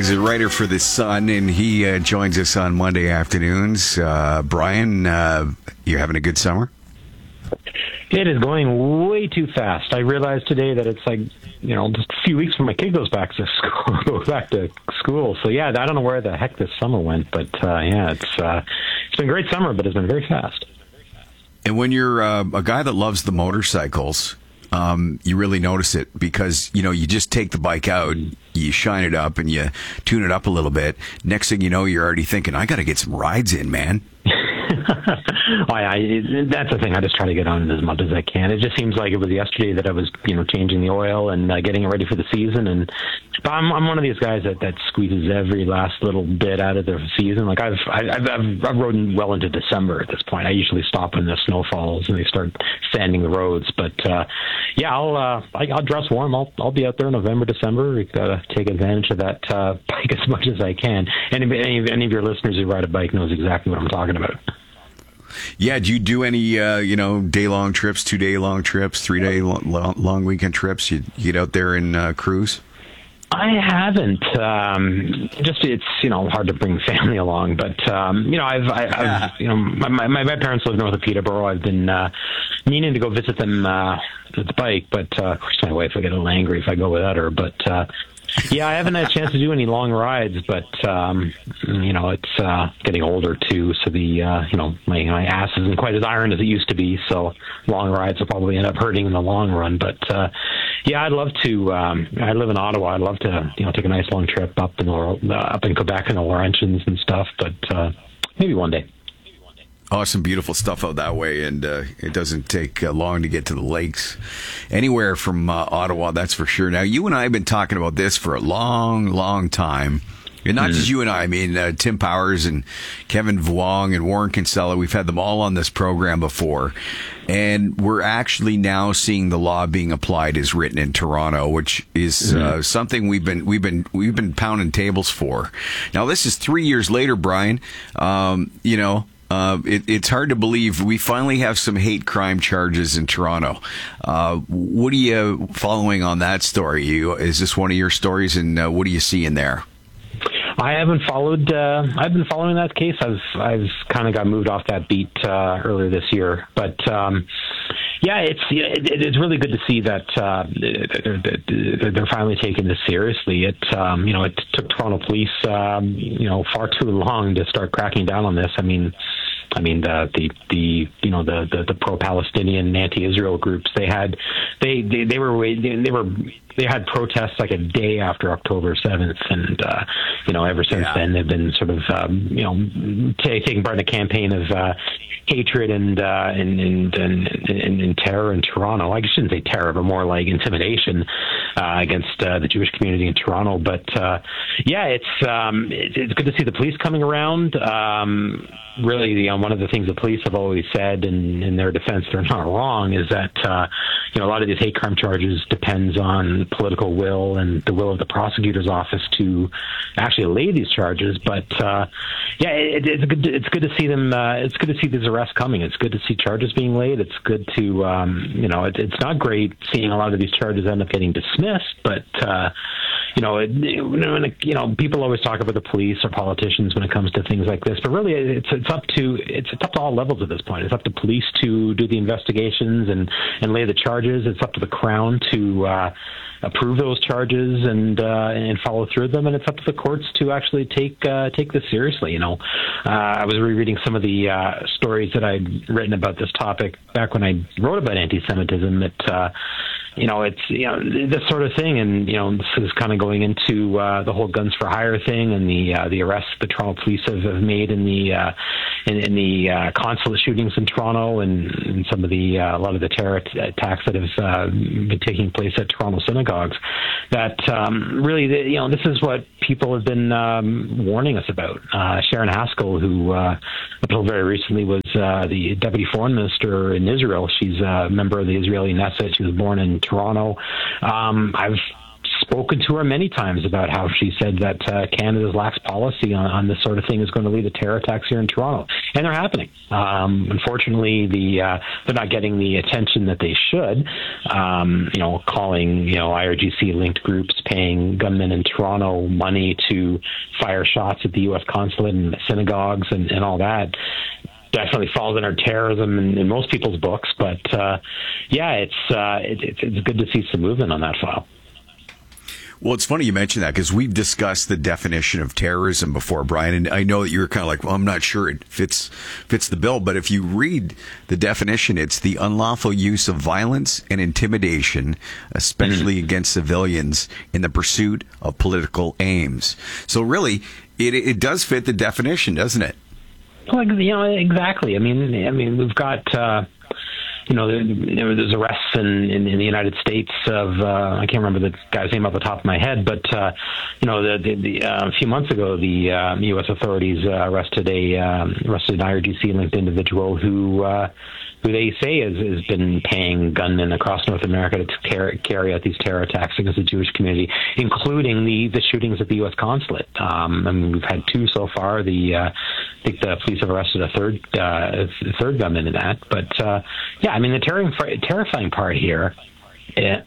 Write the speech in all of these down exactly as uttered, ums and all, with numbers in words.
is a writer for The Sun, and he uh, joins us on Monday afternoons. Uh, Brian, uh, you having a good summer? It is going way too fast. I realized today that it's like, you know, just a few weeks before my kid goes back to school. goes back to school. So yeah, I don't know where the heck this summer went, but uh, yeah, it's uh, it's been a great summer, but it's been very fast. And when you're uh, a guy that loves the motorcycles, um, you really notice it because, you know, you just take the bike out, you shine it up, and you tune it up a little bit. Next thing you know, you're already thinking, I got to get some rides in, man. I, I, that's the thing. I just try to get on it as much as I can. It just seems like it was yesterday that I was, you know, changing the oil and uh, getting it ready for the season. And but I'm, I'm one of these guys that, that squeezes every last little bit out of the season. Like I've, I've, I've, I've rode well into December at this point. I usually stop when the snow falls and they start sanding the roads. But uh, yeah, I'll, uh, I, I'll dress warm. I'll, I'll be out there in November, December. We've got to take advantage of that uh, bike as much as I can. Any, any, any of your listeners who ride a bike knows exactly what I'm talking about. Yeah, do you do any, uh, you know, day-long trips, two-day-long trips, three-day long, long weekend trips? You, you get out there and uh, cruise? I haven't. Um, just it's you know hard to bring family along, but um, you know I've, I, I've yeah. you know my, my my parents live north of Peterborough. I've been uh, meaning to go visit them uh, with the bike, but uh, of course my wife will get a little angry if I go without her. But uh, yeah, I haven't had a chance to do any long rides, but um, you know it's uh, getting older too, so the uh, you know my my ass isn't quite as iron as it used to be. So long rides will probably end up hurting in the long run. But uh, yeah, I'd love to. Um, I live in Ottawa. I'd love to you know take a nice long trip up in the, uh, up in Quebec and the Laurentians and stuff. But uh, maybe one day. Awesome, beautiful stuff out that way, and uh, it doesn't take uh, long to get to the lakes anywhere from uh, Ottawa, that's for sure. Now, you and I have been talking about this for a long, long time. And not mm. just you and I, I mean, uh, Tim Powers and Kevin Vuong and Warren Kinsella, we've had them all on this program before. And we're actually now seeing the law being applied as written in Toronto, which is mm-hmm. uh, something we've been we've been we've been pounding tables for. Now, this is three years later, Brian. Um, you know. Uh, it, it's hard to believe we finally have some hate crime charges in Toronto. Uh, what are you following on that story? You, is this one of your stories, and uh, what are you seeing there? I haven't followed. Uh, I've been following that case. I've I've kind of got moved off that beat uh, earlier this year, but. Um, Yeah, it's it, it's really good to see that uh, they're, they're finally taking this seriously. It um, you know it took Toronto police um, you know far too long to start cracking down on this. I mean, I mean the the, the you know the, the, the pro-Palestinian, anti-Israel groups. They had they they, they were they were they had protests like a day after October seventh, and uh, you know ever since yeah. then they've been sort of um, you know t- taking part in a campaign of. Uh, hatred and, uh, and, and, and, and, and terror in Toronto. I shouldn't say terror, but more like intimidation uh, against uh, the Jewish community in Toronto. But uh, yeah, it's um, it, it's good to see the police coming around. Um, really, you know, one of the things the police have always said, and in their defense, they're not wrong, is that uh, you know a lot of these hate crime charges depends on political will and the will of the prosecutor's office to actually lay these charges. But uh, yeah, it, it's good. To, it's good to see them. Uh, it's good to see these arrests coming. It's good to see charges being laid. It's good to um, you know. It, it's not great seeing a lot of these charges end up getting dismissed, but. Uh, You know, it, it, you know, people always talk about the police or politicians when it comes to things like this, but really, it's it's up to it's, it's up to all levels at this point. It's up to police to do the investigations and, and lay the charges. It's up to the Crown to uh, approve those charges and uh, and follow through them, and it's up to the courts to actually take uh, take this seriously. You know, uh, I was rereading some of the uh, stories that I'd written about this topic back when I wrote about anti-Semitism. That uh, you know, it's you know this sort of thing, and you know, this is kind of going into uh, the whole guns for hire thing and the uh, the arrests the Toronto police have, have made in the uh, in, in the uh, consulate shootings in Toronto and, and some of the uh, a lot of the terror attacks that have uh, been taking place at Toronto synagogues. That um, really, the, you know, this is what people have been um, warning us about. Uh, Sharon Haskell, who uh, until very recently was uh, the deputy foreign minister in Israel, she's a member of the Israeli Knesset. She was born in Toronto. Um, I've spoken to her many times about how she said that uh, Canada's lax policy on, on this sort of thing is going to lead to terror attacks here in Toronto, and they're happening. Um, unfortunately, the uh, they're not getting the attention that they should. Um, you know, calling you know I R G C linked groups paying gunmen in Toronto money to fire shots at the U S consulate and synagogues and, and all that. Definitely falls under terrorism in, in most people's books, but uh, yeah, it's, uh, it, it's it's good to see some movement on that file. Well, it's funny you mentioned that because we've discussed the definition of terrorism before, Brian, and I know that you're kind of like, well, I'm not sure it fits fits the bill, but if you read the definition, it's the unlawful use of violence and intimidation, especially mm-hmm. against civilians in the pursuit of political aims. So really, it it does fit the definition, doesn't it? Well, you know, exactly. I mean, I mean, we've got, uh, you know, there, there's arrests in, in, in the United States of, uh, I can't remember the guy's name off the top of my head, but, uh, you know, the, the, the uh, a few months ago, the uh, U S authorities uh, arrested a um, arrested an I R G C-linked individual who, uh, who they say has, has been paying gunmen across North America to ter- carry out these terror attacks against the Jewish community, including the, the shootings at the U S consulate. Um, I mean, we've had two so far. The uh, I think the police have arrested a third uh, a third gunman in that. But uh, yeah, I mean, the terrifying terrifying part here. Uh,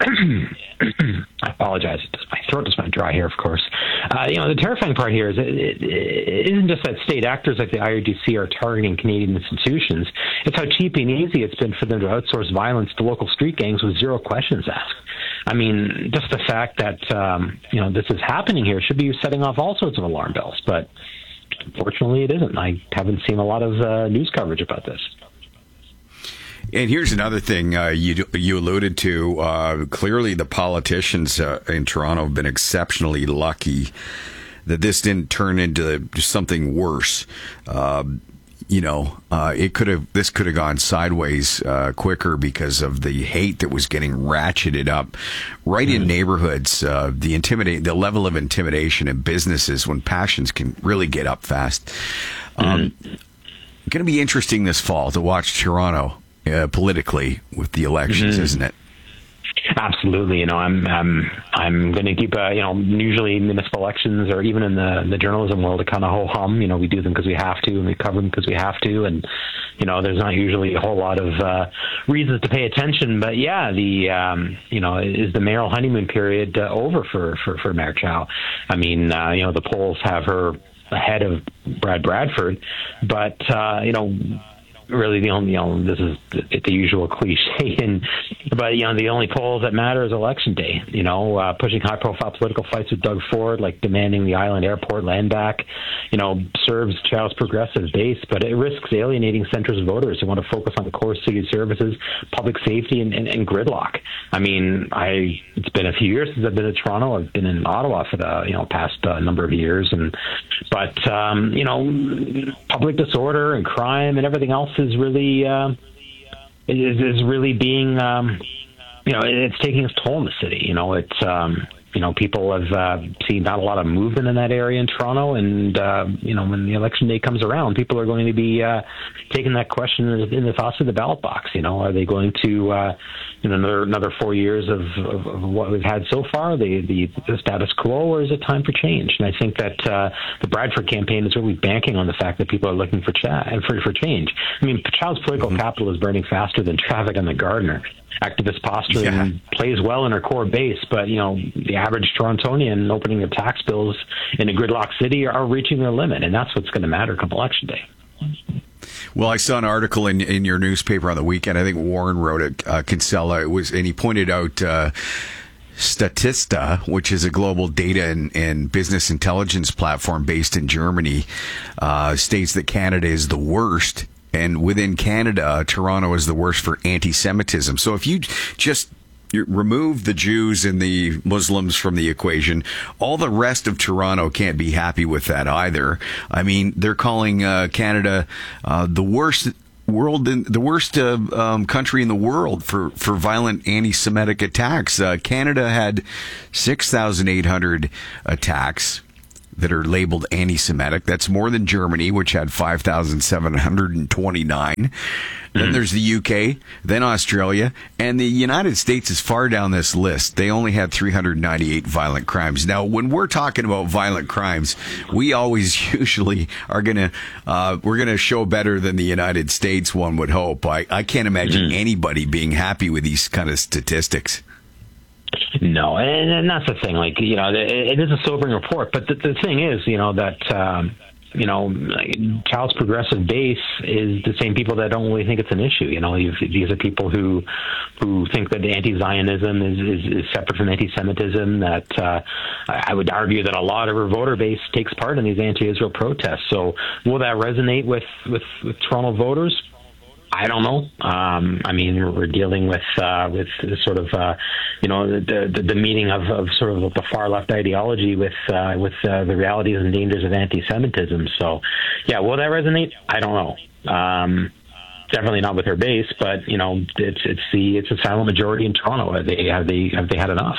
I apologize. My throat just went dry here, of course. Uh, you know, the terrifying part here is it, it, it isn't just that state actors like the I R G C are targeting Canadian institutions. It's how cheap and easy it's been for them to outsource violence to local street gangs with zero questions asked. I mean, just the fact that, um, you know, this is happening here should be setting off all sorts of alarm bells. But unfortunately, it isn't. I haven't seen a lot of uh, news coverage about this. And here's another thing uh, you you alluded to. Uh, clearly, the politicians uh, in Toronto have been exceptionally lucky that this didn't turn into something worse. Uh, you know, uh, it could have this could have gone sideways uh, quicker because of the hate that was getting ratcheted up right mm-hmm. in neighborhoods. Uh, the intimidate the level of intimidation in businesses when passions can really get up fast. Um, mm-hmm. Going to be interesting this fall to watch Toronto. Uh, politically with the elections, mm-hmm. isn't it? Absolutely. You know, I'm I'm I'm going to keep. Uh, you know, usually municipal elections, or even in the the journalism world, it kind of ho hum. You know, we do them because we have to, and we cover them because we have to, and you know, there's not usually a whole lot of uh, reasons to pay attention. But yeah, the um, you know, is the mayoral honeymoon period uh, over for for for Mayor Chow? I mean, uh, you know, the polls have her ahead of Brad Bradford, but uh, you know. Really, the only, you know, this is the, the usual cliche, and but you know, the only polls that matter is election day. You know, uh, pushing high-profile political fights with Doug Ford, like demanding the Island Airport land back, you know, serves Chow's progressive base, but it risks alienating centrist voters who want to focus on core city services, public safety, and, and, and gridlock. I mean, I it's been a few years since I've been to Toronto. I've been in Ottawa for the you know past uh, number of years, and but um, you know, public disorder and crime and everything else is really uh, is, is really being um, you know it's taking its toll in the city. You know it's um, you know people have uh, seen not a lot of movement in that area in Toronto, and uh, you know when the election day comes around, people are going to be uh, taking that question in the thoughts of the ballot box. You know, are they going to uh, you know another another four years of, of, of what we've had so far, the, the the status quo, or is it time for change? And I think that uh, the Bradford campaign is really banking on the fact that people are looking for cha- for for change. I mean, Chow's political mm-hmm. capital is burning faster than traffic on the Gardiner. Activist posturing yeah. plays well in her core base, but you know the average Torontonian opening their tax bills in a gridlock city are reaching their limit, and that's what's going to matter come election day. Well, I saw an article in in your newspaper on the weekend. I think Warren wrote it. Uh, Kinsella it was, and he pointed out uh, Statista, which is a global data and, and business intelligence platform based in Germany, uh, states that Canada is the worst. And within Canada, Toronto is the worst for anti-Semitism. So if you just you remove the Jews and the Muslims from the equation, all the rest of Toronto can't be happy with that either. I mean, they're calling uh, Canada uh, the worst world, in, the worst uh, um, country in the world for, for violent anti-Semitic attacks. Uh, Canada had six thousand eight hundred attacks. that are labeled anti-Semitic. That's more than Germany, which had five thousand seven hundred twenty-nine. Then there's the U K, then Australia, and the United States is far down this list. They only had three hundred ninety-eight violent crimes. Now, when we're talking about violent crimes, we always usually are going to, uh, we're going to show better than the United States, one would hope. I, I can't imagine mm. anybody being happy with these kind of statistics. No, and, and that's the thing. Like, you know, it, it is a sobering report, but the, the thing is, you know, that, um, you know, Child's progressive base is the same people that don't really think it's an issue. You know, these are people who who think that anti-Zionism is, is, is separate from anti-Semitism, that uh, I would argue that a lot of our voter base takes part in these anti-Israel protests. So will that resonate with, with, with Toronto voters? I don't know. Um, I mean, we're dealing with uh, with sort of uh, you know the, the the meeting of, of sort of the far left ideology with uh, with uh, the realities and dangers of anti-Semitism. So, yeah, will that resonate? I don't know. Um, definitely not with her base, but you know, it's it's the it's a silent majority in Toronto. Have they have they have they had enough?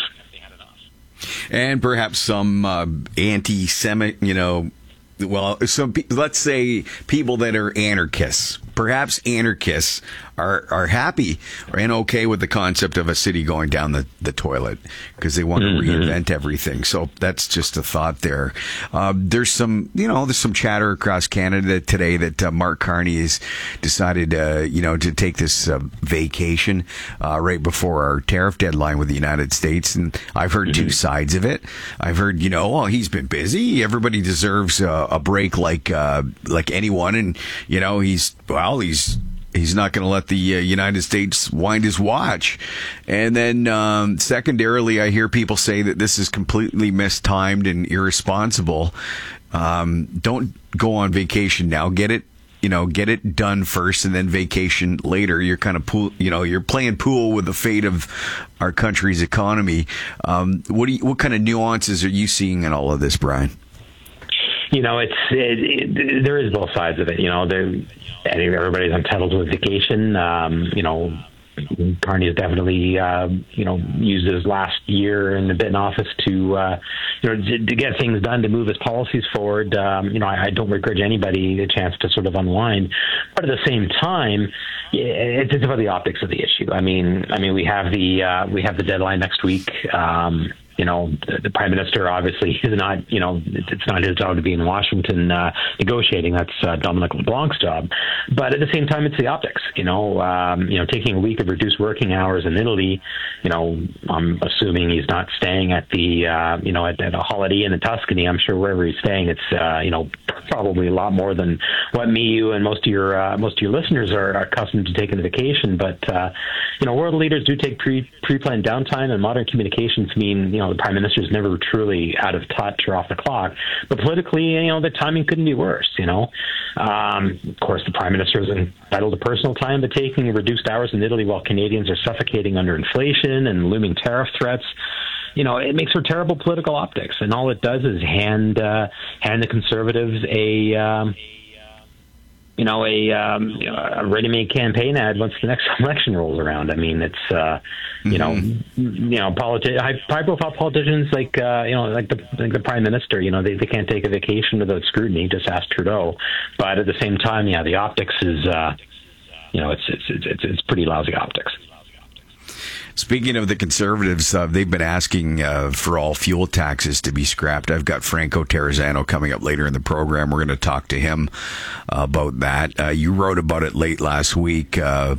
And perhaps some uh, anti-Semit, you know. Well, some let's say people that are anarchists, perhaps anarchists are, are happy and okay with the concept of a city going down the, the toilet because they want mm-hmm. to reinvent everything. So that's just a thought there. Uh, there's some, you know, there's some chatter across Canada today that uh, Mark Carney has decided, uh, you know, to take this uh, vacation uh, right before our tariff deadline with the United States. And I've heard mm-hmm. two sides of it. I've heard, you know, well, he's been busy. Everybody deserves uh, a break like uh, like anyone. And, you know, he's, well, he's, He's not going to let the uh, United States wind his watch. And then um, secondarily, I hear people say that this is completely mistimed and irresponsible. Um, don't go on vacation now. Get it, you know, get it done first and then vacation later. You're kind of pool, you know, you're playing pool with the fate of our country's economy. Um, what do you, what kind of nuances are you seeing in all of this, Brian? You know, it's it, it, there is both sides of it. You know, there, everybody's entitled to a vacation. Um, you know, Carney has definitely, uh, you know, used his last year and a bit in office to, uh, you know, to, to get things done, to move his policies forward. Um, you know, I, I don't begrudge anybody a chance to sort of unwind, but at the same time, it's, it's about the optics of the issue. I mean, I mean, we have the uh, we have the deadline next week. Um, You know, the, the prime minister obviously is not, you know, it's, it's not his job to be in Washington uh, negotiating. That's uh, Dominic LeBlanc's job. But at the same time, it's the optics. You know, um, you know, taking a week of reduced working hours in Italy. You know, I'm assuming he's not staying at the, uh, you know, at, at a Holiday Inn in Tuscany. I'm sure wherever he's staying, it's, uh, you know, probably a lot more than what me, you, and most of your uh, most of your listeners are, are accustomed to taking a vacation. But uh, you know, world leaders do take pre pre-planned downtime, and modern communications mean, you know, the prime minister is never truly out of touch or off the clock. But politically, you know, the timing couldn't be worse. You know, um, of course, the prime minister is entitled to personal time, but taking reduced hours in Italy while Canadians are suffocating under inflation and looming tariff threats, you know, it makes for terrible political optics. And all it does is hand uh, hand the Conservatives a um, you know, a, um, you know, a ready-made campaign ad once the next election rolls around. I mean, it's, uh, you mm-hmm. know, you know, politi- high, high-profile politicians like, uh, you know, like the, like the prime minister, you know, they, they can't take a vacation without scrutiny. Just ask Trudeau. But at the same time, yeah, the optics is, uh, you know, it's, it's, it's, it's pretty lousy optics. Speaking of the Conservatives, uh, they've been asking uh, for all fuel taxes to be scrapped. I've got Franco Terrazzano coming up later in the program. We're going to talk to him uh, about that. Uh, you wrote about it late last week. Uh,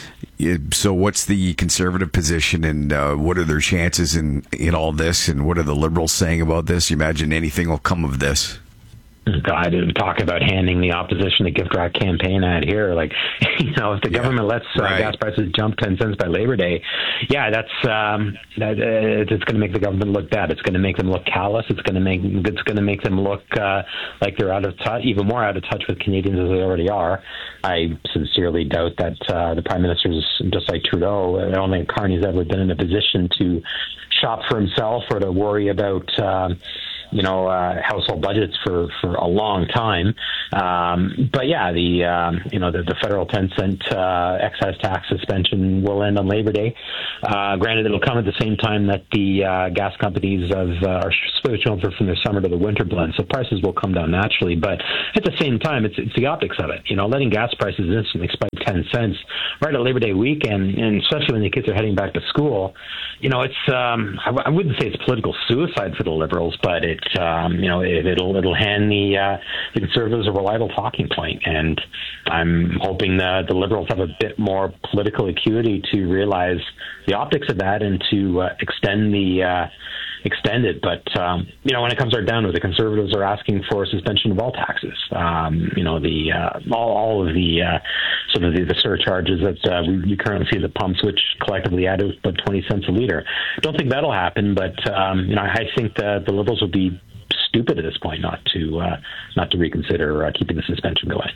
so what's the Conservative position, and uh, what are their chances in, in all this, and what are the Liberals saying about this? You imagine anything will come of this? God, talk about handing the opposition a gift wrap campaign ad here. Like, you know, if the yeah, government lets uh, right. gas prices jump ten cents by Labor Day, yeah, that's um, that, uh, it's going to make the government look bad. It's going to make them look callous. It's going to make it's going to make them look uh, like they're out of touch, even more out of touch with Canadians as they already are. I sincerely doubt that uh, the Prime Minister is just like Trudeau. I don't think Carney's ever been in a position to shop for himself or to worry about. Uh, you know, uh, household budgets for, for a long time. Um, but yeah, the, um, you know, the, the federal ten cent uh, excise tax suspension will end on Labor Day. Uh, granted, it'll come at the same time that the uh, gas companies have, uh, are switching over from their summer to the winter blend, so prices will come down naturally. But at the same time, it's, it's the optics of it. You know, letting gas prices instantly spike ten cents right at Labor Day weekend, and especially when the kids are heading back to school, you know, it's um, I, w- I wouldn't say it's political suicide for the Liberals, but it um, you know it, it'll it'll hand the, uh, the Conservatives a reliable talking point, and I'm hoping that the Liberals have a bit more political acuity to realize the optics of that and to uh, extend the uh, extend it. But um, you know, when it comes right down to it, the Conservatives are asking for suspension of all taxes. Um, you know, the uh, all, all of the uh, sort of the, the surcharges that uh, we, we currently see at the pumps, which collectively add about twenty cents a liter. I don't think that'll happen, but um, you know, I think the, the Liberals would be stupid at this point not to uh, not to reconsider uh, keeping the suspension going.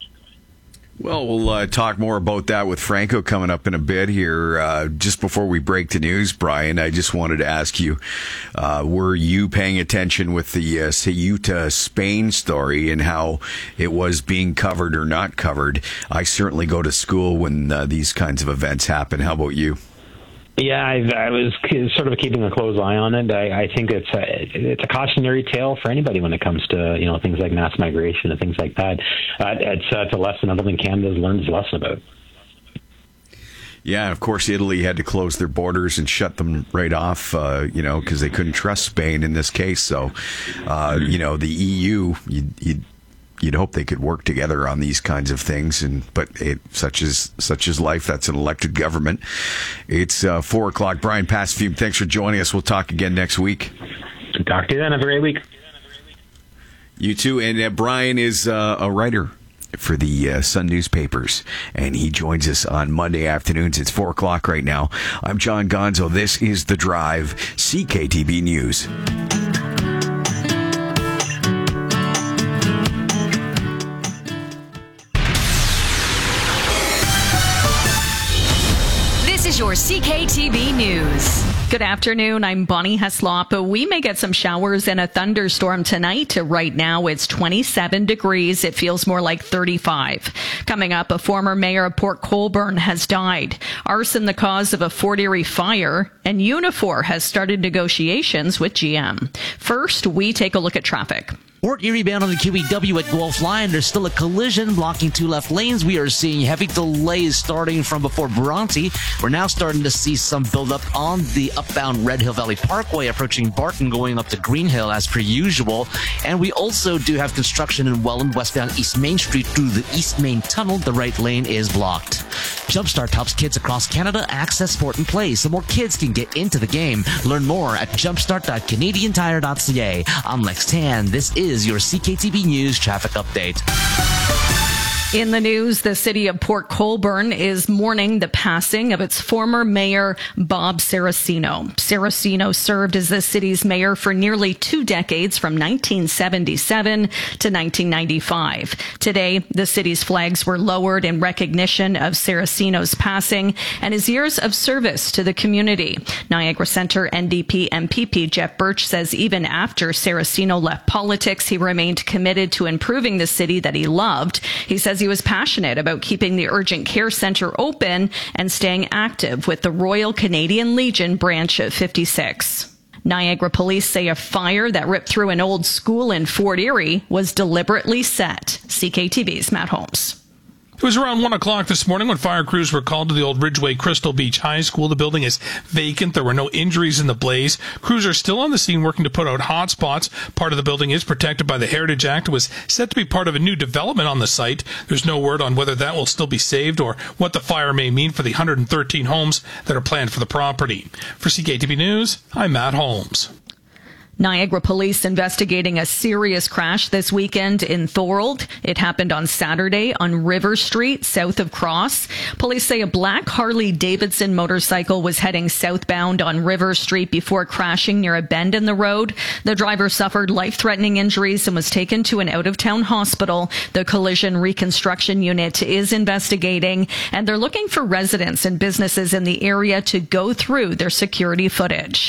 Well, we'll uh, talk more about that with Franco coming up in a bit here. Uh, just before we break to news, Brian, I just wanted to ask you, uh, were you paying attention with the uh, Ceuta, Spain story and how it was being covered or not covered? I certainly go to school when uh, these kinds of events happen. How about you? Yeah, I, I was sort of keeping a close eye on it. I, I think it's a, it's a cautionary tale for anybody when it comes to, you know, things like mass migration and things like that. Uh, it's, uh, it's a lesson I don't think Canada's learned its lesson about. Yeah, of course, Italy had to close their borders and shut them right off, uh, you know, because they couldn't trust Spain in this case. So, uh, you know, the E U, you, you You'd hope they could work together on these kinds of things, and but it, such is such is life. That's an elected government. It's uh, four o'clock. Brian Pasfield, thanks for joining us. We'll talk again next week. Talk to you then. Have a great week. You too. And uh, Brian is uh, a writer for the uh, Sun newspapers, and he joins us on Monday afternoons. It's four o'clock right now. I'm John Gonzo. This is The Drive, C K T B News. Your C K T B News. Good afternoon. I'm Bonnie Heslop. We may get some showers and a thunderstorm tonight. Right now, it's twenty-seven degrees. It feels more like thirty-five. Coming up, a former mayor of Port Colborne has died. Arson the cause of a Fort Erie fire, and Unifor has started negotiations with G M. First, we take a look at traffic. Port Erie bound on the Q E W at Guelph Line. There's still a collision blocking two left lanes. We are seeing heavy delays starting from before Bronte. We're now starting to see some buildup on the upbound Red Hill Valley Parkway approaching Barton going up to Green Hill as per usual. And we also do have construction in Welland westbound East Main Street through the East Main Tunnel. The right lane is blocked. Jumpstart helps kids across Canada access sport and play so more kids can get into the game. Learn more at jumpstart dot canadian tire dot c a. I'm Lex Tan. This is is your C K T B News traffic update. In the news, the city of Port Colborne is mourning the passing of its former mayor, Bob Saraceno. Saraceno served as the city's mayor for nearly two decades, from nineteen seventy-seven to nineteen ninety-five. Today, the city's flags were lowered in recognition of Saraceno's passing and his years of service to the community. Niagara Centre N D P M P P Jeff Birch says even after Saraceno left politics, he remained committed to improving the city that he loved. He says he was passionate about keeping the urgent care centre open and staying active with the Royal Canadian Legion branch of fifty-six. Niagara police say a fire that ripped through an old school in Fort Erie was deliberately set. C K T V's Matt Holmes. It was around one o'clock this morning when fire crews were called to the old Ridgeway Crystal Beach High School. The building is vacant. There were no injuries in the blaze. Crews are still on the scene working to put out hot spots. Part of the building is protected by the Heritage Act. It was set to be part of a new development on the site. There's no word on whether that will still be saved or what the fire may mean for the one hundred thirteen homes that are planned for the property. For C K T V News, I'm Matt Holmes. Niagara police investigating a serious crash this weekend in Thorold. It happened on Saturday on River Street, south of Cross. Police say a black Harley-Davidson motorcycle was heading southbound on River Street before crashing near a bend in the road. The driver suffered life-threatening injuries and was taken to an out-of-town hospital. The collision reconstruction unit is investigating, and they're looking for residents and businesses in the area to go through their security footage.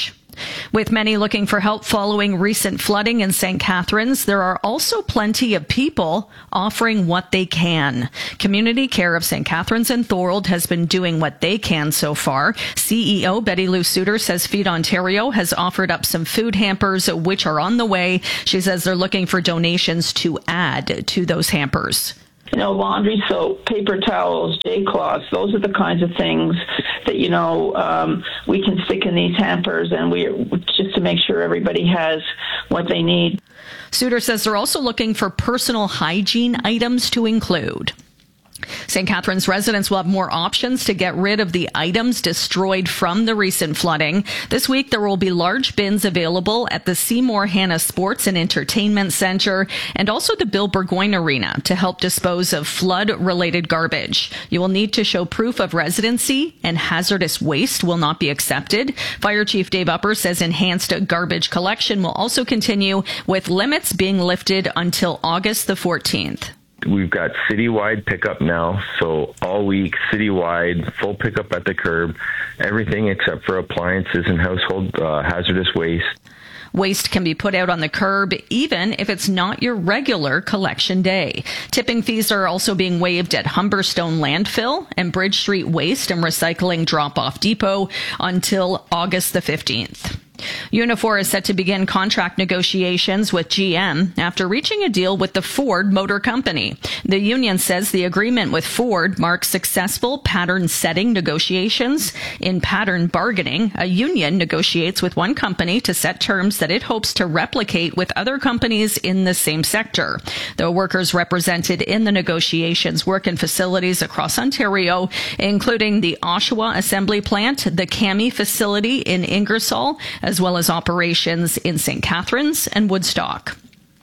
With many looking for help following recent flooding in Saint Catharines, there are also plenty of people offering what they can. Community Care of Saint Catharines and Thorold has been doing what they can so far. C E O Betty Lou Suter says Feed Ontario has offered up some food hampers, which are on the way. She says they're looking for donations to add to those hampers. You know, laundry soap, paper towels, J-cloths, those are the kinds of things that, you know, um, we can stick in these hampers, and we just to make sure everybody has what they need. Suter says they're also looking for personal hygiene items to include. Saint Catharines residents will have more options to get rid of the items destroyed from the recent flooding. This week, there will be large bins available at the Seymour Hanna Sports and Entertainment Centre and also the Bill Burgoyne Arena to help dispose of flood-related garbage. You will need to show proof of residency, and hazardous waste will not be accepted. Fire Chief Dave Upper says enhanced garbage collection will also continue, with limits being lifted until August the fourteenth. We've got citywide pickup now, so all week, citywide, full pickup at the curb, everything except for appliances and household uh, hazardous waste. Waste can be put out on the curb, even if it's not your regular collection day. Tipping fees are also being waived at Humberstone Landfill and Bridge Street Waste and Recycling Drop-Off Depot until August the fifteenth. Unifor is set to begin contract negotiations with G M after reaching a deal with the Ford Motor Company. The union says the agreement with Ford marks successful pattern setting negotiations. In pattern bargaining, a union negotiates with one company to set terms that it hopes to replicate with other companies in the same sector. The workers represented in the negotiations work in facilities across Ontario, including the Oshawa Assembly Plant, the Cami facility in Ingersoll, as well as operations in Saint Catharines and Woodstock.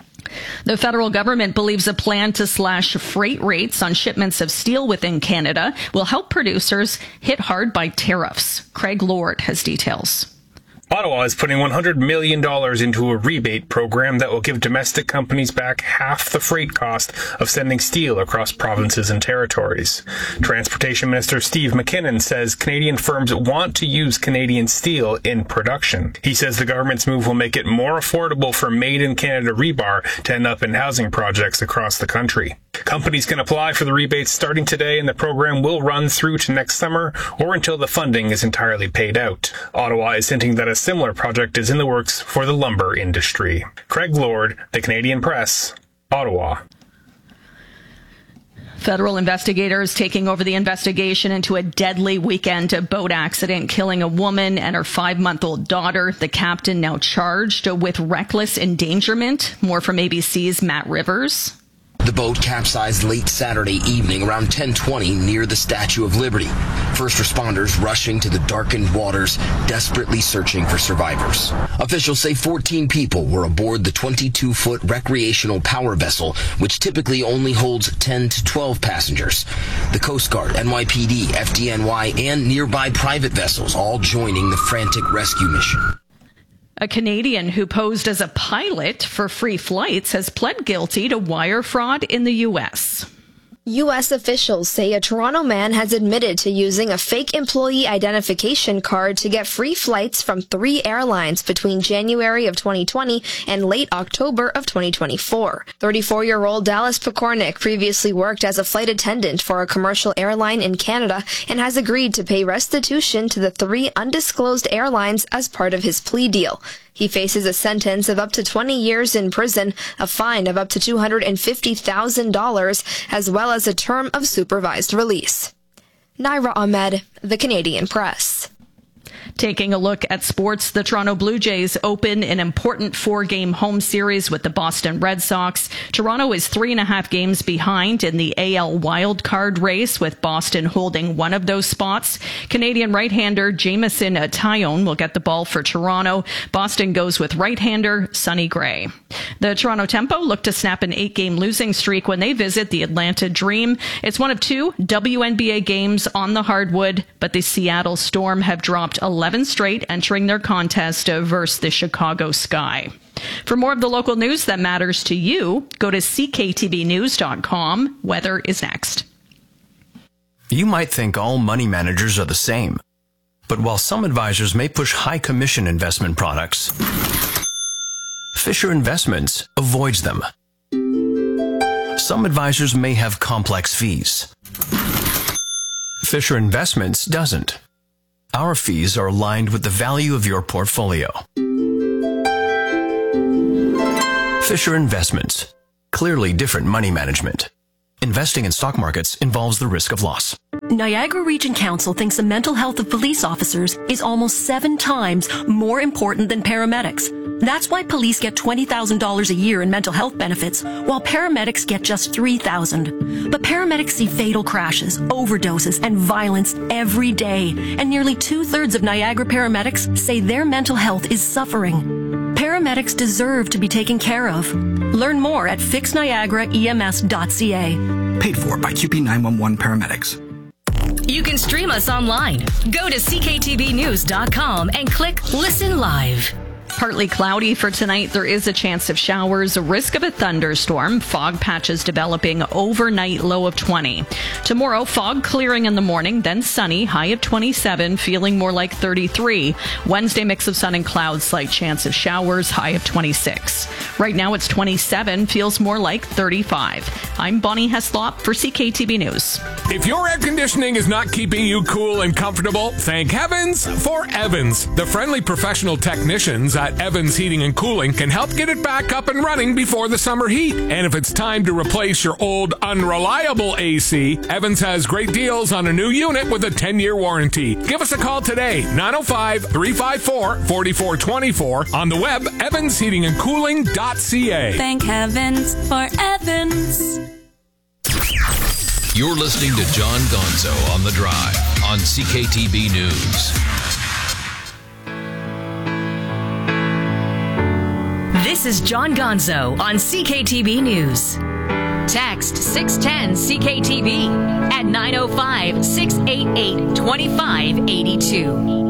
The federal government believes a plan to slash freight rates on shipments of steel within Canada will help producers hit hard by tariffs. Craig Lord has details. Ottawa is putting one hundred million dollars into a rebate program that will give domestic companies back half the freight cost of sending steel across provinces and territories. Transportation Minister Steve McKinnon says Canadian firms want to use Canadian steel in production. He says the government's move will make it more affordable for made-in-Canada rebar to end up in housing projects across the country. Companies can apply for the rebates starting today, and the program will run through to next summer or until the funding is entirely paid out. Ottawa is hinting that a similar project is in the works for the lumber industry. Craig Lord, The Canadian Press, Ottawa. Federal investigators taking over the investigation into a deadly weekend boat accident killing a woman and her five-month-old daughter. The captain now charged with reckless endangerment. More from A B C's Matt Rivers. The boat capsized late Saturday evening around ten twenty near the Statue of Liberty. First responders rushing to the darkened waters, desperately searching for survivors. Officials say fourteen people were aboard the twenty-two foot recreational power vessel, which typically only holds ten to twelve passengers. The Coast Guard, N Y P D, F D N Y, and nearby private vessels all joining the frantic rescue mission. A Canadian who posed as a pilot for free flights has pled guilty to wire fraud in the U S. U S officials say a Toronto man has admitted to using a fake employee identification card to get free flights from three airlines between January of twenty twenty and late October of twenty twenty-four. thirty-four-year-old Dallas Pekornik previously worked as a flight attendant for a commercial airline in Canada and has agreed to pay restitution to the three undisclosed airlines as part of his plea deal. He faces a sentence of up to twenty years in prison, a fine of up to two hundred fifty thousand dollars, as well as a term of supervised release. Naira Ahmed, The Canadian Press. Taking a look at sports, the Toronto Blue Jays open an important four-game home series with the Boston Red Sox. Toronto is three and a half games behind in the A L wildcard race, with Boston holding one of those spots. Canadian right-hander Jameson Taillon will get the ball for Toronto. Boston goes with right-hander Sonny Gray. The Toronto Tempo look to snap an eight-game losing streak when they visit the Atlanta Dream. It's one of two W N B A games on the hardwood, but the Seattle Storm have dropped eleven straight, entering their contest versus the Chicago Sky. For more of the local news that matters to you, go to C K T B news dot com. Weather is next. You might think all money managers are the same. But while some advisors may push high commission investment products, Fisher Investments avoids them. Some advisors may have complex fees. Fisher Investments doesn't. Our fees are aligned with the value of your portfolio. Fisher Investments. Clearly different money management. Investing in stock markets involves the risk of loss. Niagara Region Council thinks the mental health of police officers is almost seven times more important than paramedics. That's why police get twenty thousand dollars a year in mental health benefits, while paramedics get just three thousand dollars. But paramedics see fatal crashes, overdoses, and violence every day, and nearly two-thirds of Niagara paramedics say their mental health is suffering. Paramedics deserve to be taken care of. Learn more at fix niagara E M S dot C A. Paid for by Q P nine one one Paramedics. You can stream us online. Go to C K T B news dot com and click Listen Live. Partly cloudy for tonight. There is a chance of showers, a risk of a thunderstorm, fog patches developing overnight, low of twenty. Tomorrow, fog clearing in the morning, then sunny, high of twenty-seven, feeling more like thirty-three. Wednesday, mix of sun and clouds, slight chance of showers, high of twenty-six. Right now, it's twenty-seven, feels more like thirty-five. I'm Bonnie Heslop for C K T B News. If your air conditioning is not keeping you cool and comfortable, thank heavens for Evans. The friendly professional technicians at Evans Heating and Cooling can help get it back up and running before the summer heat. And if it's time to replace your old unreliable A C, Evans has great deals on a new unit with a ten-year warranty. Give us a call today, nine oh five, three five four, four four two four, on the web, evans heating and cooling dot c a. Thank heavens for Evans. You're listening to John Gonzo on The Drive on C K T B News. This is John Gonzo on C K T B News. Text six ten C K T B at nine oh five, six eight eight, two five eight two.